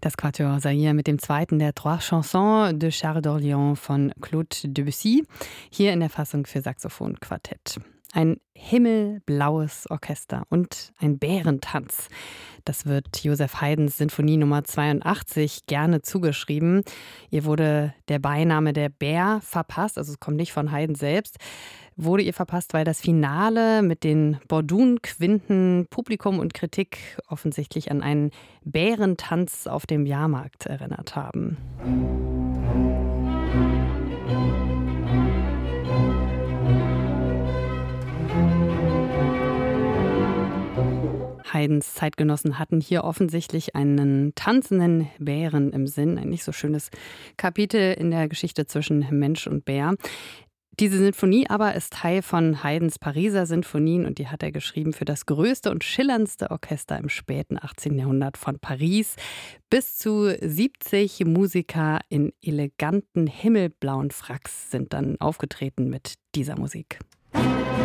Das Quatuor Zaire mit dem zweiten der Trois Chansons de Charles d'Orléans von Claude Debussy, hier in der Fassung für Saxophonquartett. Ein himmelblaues Orchester und ein Bärentanz. Das wird Joseph Haydns Sinfonie Nummer 82 gerne zugeschrieben. Ihr wurde der Beiname der Bär verpasst, also es kommt nicht von Haydn selbst, wurde ihr verpasst, weil das Finale mit den Bordun-Quinten Publikum und Kritik offensichtlich an einen Bärentanz auf dem Jahrmarkt erinnert haben. Haydns Zeitgenossen hatten hier offensichtlich einen tanzenden Bären im Sinn. Ein nicht so schönes Kapitel in der Geschichte zwischen Mensch und Bär. Diese Sinfonie aber ist Teil von Haydns Pariser Sinfonien und die hat er geschrieben für das größte und schillerndste Orchester im späten 18. Jahrhundert von Paris. Bis zu 70 Musiker in eleganten himmelblauen Fracks sind dann aufgetreten mit dieser Musik.